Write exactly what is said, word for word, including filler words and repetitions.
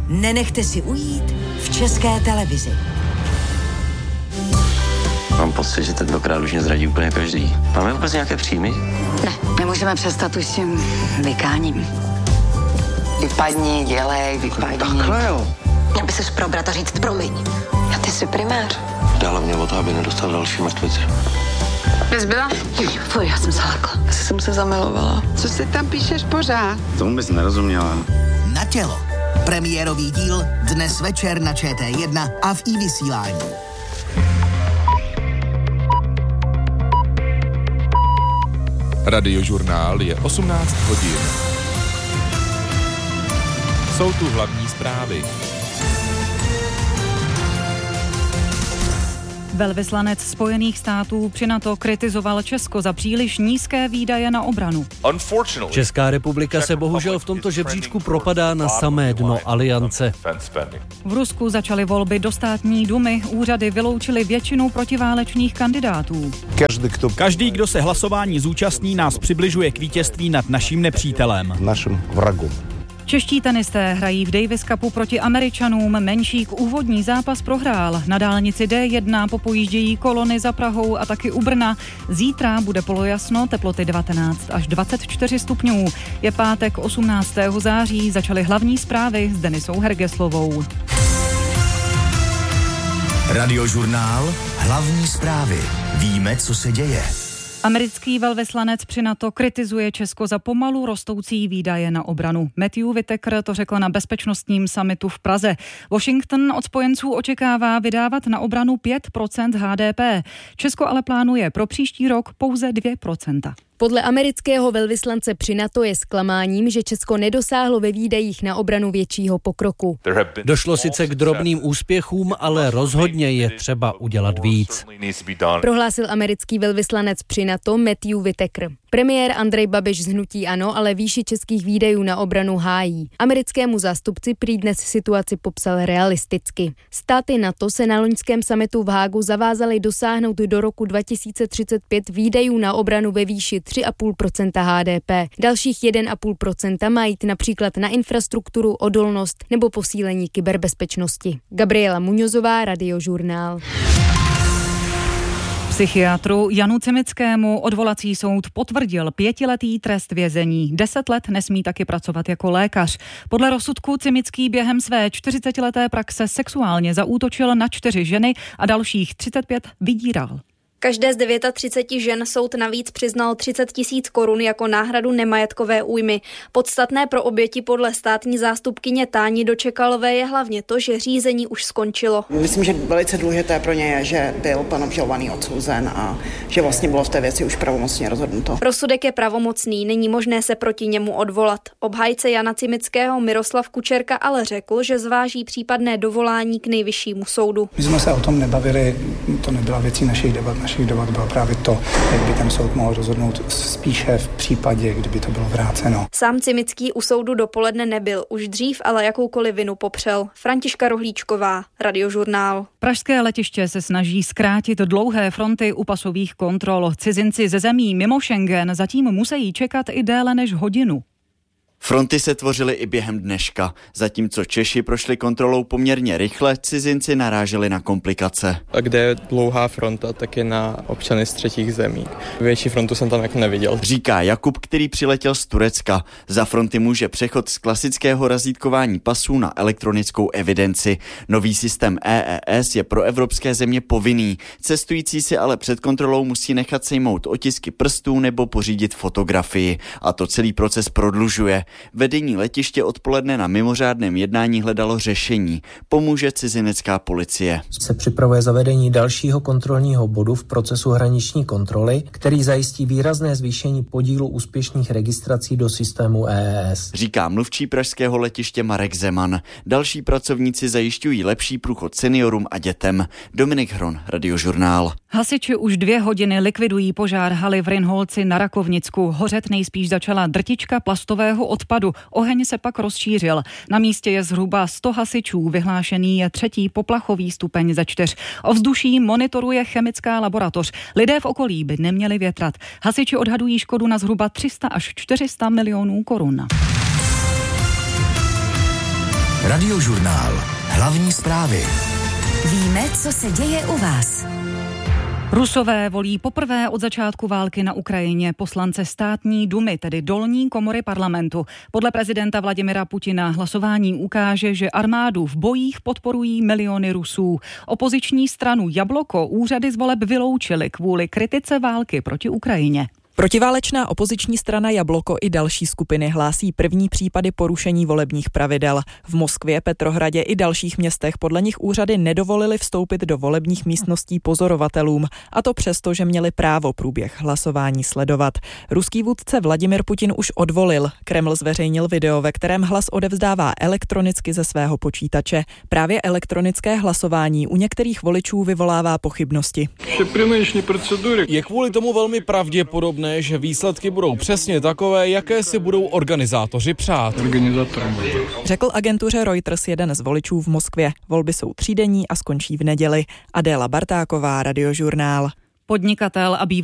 nenechte si ujít v České televizi. Mám pocit, že tentokrát už mě zradí úplně každý. Máme vůbec nějaké příjmy? Ne, nemůžeme přestat už s tím vykáním. Vypadni, dělej, vypadni. Takhle jo. Měl by ses probrat a říct promiň. A ty jsi primář. Dále mě o to, aby nedostal další mrtvici. Bys byla? Fuj, já jsem se lekla. Asi jsem se zamilovala. Co si tam píšeš pořád? Tomu bys nerozuměla. Na tělo. Premiérový díl dnes večer na Č T jedna a v iVysílání. Radiožurnál je osmnáct hodin. Jsou tu hlavní zprávy. Velvyslanec Spojených států při NATO kritizoval Česko za příliš nízké výdaje na obranu. Česká republika se bohužel v tomto žebříčku propadá na samé dno aliance. V Rusku začaly volby do státní dumy, úřady vyloučily většinu protiválečných kandidátů. Každý, kdo se hlasování zúčastní, nás přibližuje k vítězství nad naším nepřítelem. Našim vragům. Čeští tenisté hrají v Davis Cupu proti Američanům. Menšík úvodní zápas prohrál. Na dálnici D jedna popojíždějí kolony za Prahou a taky u Brna. Zítra bude polojasno, teploty devatenáct až dvacet čtyři stupňů. Je pátek osmnáctého září, začaly hlavní zprávy s Denisou Hergeslovou. Radiožurnál, hlavní zprávy. Víme, co se děje. Americký velvyslanec při NATO kritizuje Česko za pomalu rostoucí výdaje na obranu. Matthew Whitaker to řekl na bezpečnostním summitu v Praze. Washington od spojenců očekává vydávat na obranu pět procent H D P. Česko ale plánuje pro příští rok pouze dvě procenta. Podle amerického velvyslance při NATO je zklamáním, že Česko nedosáhlo ve výdajích na obranu většího pokroku. Došlo sice k drobným úspěchům, ale rozhodně je třeba udělat víc. Prohlásil americký velvyslanec při NATO Matthew Whitaker. Premiér Andrej Babiš z hnutí ANO ale výši českých výdajů na obranu hájí. Americkému zástupci prý dnes situaci popsal realisticky. Státy NATO se na loňském summitu v Hágu zavázaly dosáhnout do roku dva tisíce třicet pět výdajů na obranu ve výši tři a půl procenta H D P. Dalších jedna a půl procenta má jít například na infrastrukturu, odolnost nebo posílení kyberbezpečnosti. Gabriela Muňozová, Radiožurnál. Psychiatru Janu Cimickému odvolací soud potvrdil pětiletý trest vězení. Deset let nesmí taky pracovat jako lékař. Podle rozsudku Cimický během své čtyřicetileté praxe sexuálně zaútočil na čtyři ženy a dalších třicet pět vydíral. Každé z třicet devět žen soud navíc přiznal třicet tisíc korun jako náhradu nemajetkové újmy. Podstatné pro oběti podle státní zástupkyně Táni Dočekalové je hlavně to, že řízení už skončilo. Myslím, že velice důležité pro ně je, že byl pan obžalovaný odsouzen a že vlastně bylo v té věci už pravomocně rozhodnuto. Rozsudek je pravomocný, není možné se proti němu odvolat. Obhájce Jana Cimického Miroslav Kučerka ale řekl, že zváží případné dovolání k nejvyššímu soudu. My jsme se o tom nebavili, to nebyla věcí našich debat. Našich debat bylo právě to, jak by ten soud mohl rozhodnout spíše v případě, kdyby to bylo vráceno. Sám Cimický u soudu dopoledne nebyl, už dřív ale jakoukoliv vinu popřel. Františka Rohlíčková, Radiožurnál. Pražské letiště se snaží zkrátit dlouhé fronty u pasových kontrol. Cizinci ze zemí mimo Schengen zatím musí čekat i déle než hodinu. Fronty se tvořily i během dneška. Zatímco Češi prošli kontrolou poměrně rychle, cizinci naráželi na komplikace. A kde je dlouhá fronta, tak je na občany z třetích zemí. Větší frontu jsem tam jako neviděl. Říká Jakub, který přiletěl z Turecka. Za fronty může přechod z klasického razítkování pasů na elektronickou evidenci. Nový systém E E S je pro evropské země povinný. Cestující si ale před kontrolou musí nechat sejmout otisky prstů nebo pořídit fotografii. A to celý proces prodlužuje. Vedení letiště odpoledne na mimořádném jednání hledalo řešení. Pomůže cizinecká policie. Se připravuje zavedení dalšího kontrolního bodu v procesu hraniční kontroly, který zajistí výrazné zvýšení podílu úspěšných registrací do systému E E S. Říká mluvčí pražského letiště Marek Zeman. Další pracovníci zajišťují lepší průchod seniorům a dětem. Dominik Hron, Radiožurnál. Hasiči už dvě hodiny likvidují požár haly v Rynholci na Rakovnicku. Hořet nejspíš začala drtička plastového odpadu. Oheň se pak rozšířil. Na místě je zhruba sto hasičů. Vyhlášený je třetí poplachový stupeň ze čtyř. Ovzduší monitoruje chemická laboratoř. Lidé v okolí by neměli větrat. Hasiči odhadují škodu na zhruba tři sta až čtyři sta milionů korun. Radiožurnál. Hlavní zprávy. Víme, co se děje u vás. Rusové volí poprvé od začátku války na Ukrajině poslance státní dumy, tedy dolní komory parlamentu. Podle prezidenta Vladimira Putina hlasování ukáže, že armádu v bojích podporují miliony Rusů. Opoziční stranu Jabloko úřady z voleb vyloučily kvůli kritice války proti Ukrajině. Protiválečná opoziční strana Jabloko i další skupiny hlásí první případy porušení volebních pravidel. V Moskvě, Petrohradě i dalších městech podle nich úřady nedovolily vstoupit do volebních místností pozorovatelům, a to přesto, že měli právo průběh hlasování sledovat. Ruský vůdce Vladimir Putin už odvolil. Kreml zveřejnil video, ve kterém hlas odevzdává elektronicky ze svého počítače. Právě elektronické hlasování u některých voličů vyvolává pochybnosti. Je kvůli tomu velmi pravděpodobné, že výsledky budou přesně takové, jaké si budou organizátoři přát. Řekl agentuře Reuters jeden z voličů v Moskvě. Volby jsou třídenní a skončí v neděli. Adéla Bartáková, Radiožurnál. Podnikatel a bývalý